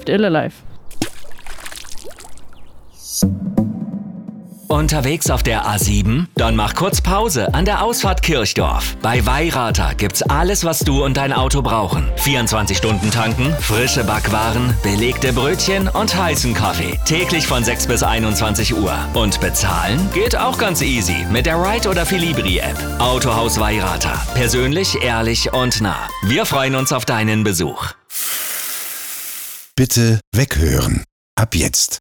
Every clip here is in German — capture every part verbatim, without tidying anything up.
Projekt Iller Life. Unterwegs auf der A sieben? Dann mach kurz Pause an der Ausfahrt Kirchdorf. Bei Weirater gibt's alles, was du und dein Auto brauchen. vierundzwanzig Stunden tanken, frische Backwaren, belegte Brötchen und heißen Kaffee. Täglich von sechs bis einundzwanzig Uhr. Und bezahlen geht auch ganz easy mit der Ride oder Filibri App. Autohaus Weirater. Persönlich, ehrlich und nah. Wir freuen uns auf deinen Besuch. Bitte weghören. Ab jetzt.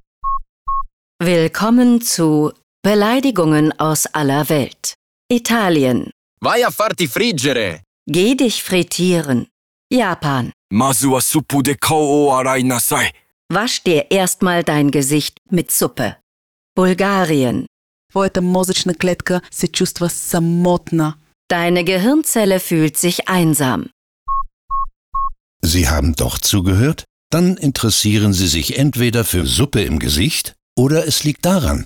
Willkommen zu Beleidigungen aus aller Welt. Italien. Vai a farti friggere. Geh dich frittieren. Japan. Masu wa suppu de kao o arai nasai. Wasch dir erstmal dein Gesicht mit Suppe. Bulgarien. Твоята мозъчна клетка се чувства самотна. Deine Gehirnzelle fühlt sich einsam. Sie haben doch zugehört? Dann interessieren Sie sich entweder für Suppe im Gesicht oder es liegt daran.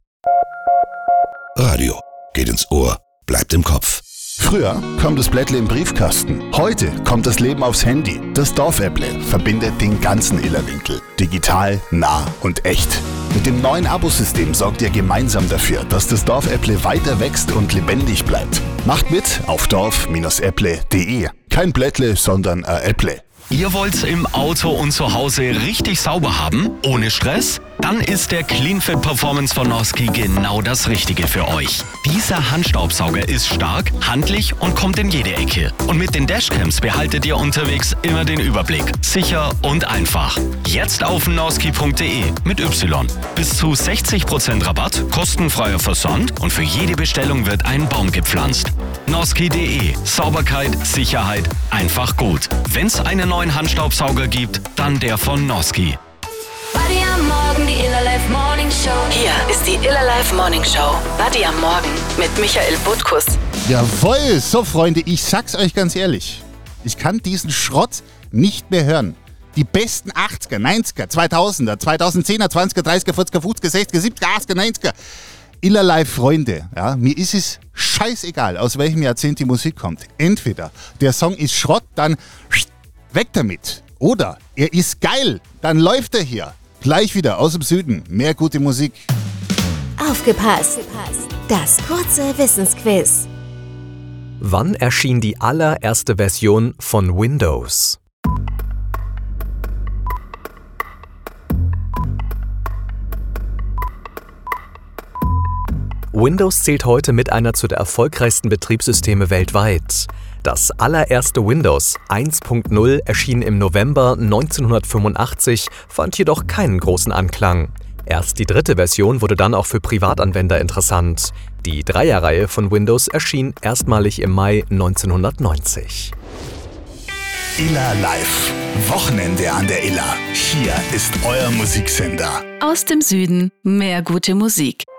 Radio geht ins Ohr, bleibt im Kopf. Früher kam das Blättle im Briefkasten. Heute kommt das Leben aufs Handy. Das Dorfäpple verbindet den ganzen Illerwinkel. Digital, nah und echt. Mit dem neuen Abosystem sorgt ihr gemeinsam dafür, dass das Dorfäpple weiter wächst und lebendig bleibt. Macht mit auf dorf Bindestrich äpple Punkt de. Kein Blättle, sondern ein Äpple. Ihr wollt's im Auto und zu Hause richtig sauber haben, ohne Stress? Dann ist der CleanFit Performance von Noski genau das Richtige für euch. Dieser Handstaubsauger ist stark, handlich und kommt in jede Ecke. Und mit den Dashcams behaltet ihr unterwegs immer den Überblick. Sicher und einfach. Jetzt auf noski punkt de mit Y. Bis zu sechzig Prozent Rabatt, kostenfreier Versand und für jede Bestellung wird ein Baum gepflanzt. Noski punkt de. Sauberkeit, Sicherheit, einfach gut. Wenn's einen neuen Handstaubsauger gibt, dann der von Noski. Buddy am Morgen, die Iller Life Morning Show. Hier ist die Iller Life Morning Show. Buddy am Morgen mit Michael Butkus. Jawohl, so Freunde, ich sag's euch ganz ehrlich. Ich kann diesen Schrott nicht mehr hören. Die besten achtziger, neunziger, zweitausender, zweitausendzehner, zwanziger, dreißiger, vierziger, fünfziger, sechziger, siebziger, achtziger, neunziger. Iller Life Freunde, ja, mir ist es scheißegal, aus welchem Jahrzehnt die Musik kommt. Entweder der Song ist Schrott, dann weg damit. Oder er ist geil, dann läuft er hier. Gleich wieder aus dem Süden. Mehr gute Musik. Aufgepasst! Das kurze Wissensquiz. Wann erschien die allererste Version von Windows? Windows zählt heute mit einer zu der erfolgreichsten Betriebssysteme weltweit. Das allererste Windows eins Punkt null erschien im November neunzehnhundertfünfundachtzig, fand jedoch keinen großen Anklang. Erst die dritte Version wurde dann auch für Privatanwender interessant. Die Dreierreihe von Windows erschien erstmalig im Mai neunzehnhundertneunzig. Iller Live. Wochenende an der Iller. Hier ist euer Musiksender. Aus dem Süden mehr gute Musik.